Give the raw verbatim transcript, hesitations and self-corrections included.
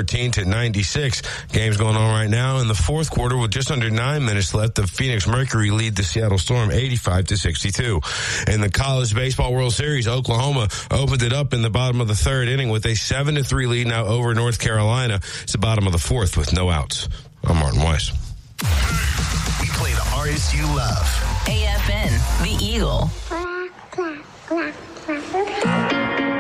thirteen to ninety-six. Game's going on right now in the fourth quarter with just under nine minutes left. The Phoenix Mercury lead the Seattle Storm eighty-five to sixty-two. In the College Baseball World Series, Oklahoma opened it up in the bottom of the third inning with a seven to three lead now over North Carolina. It's the bottom of the fourth with no outs. I'm Martin Weiss. We play the artists you love. A F N, The Eagle.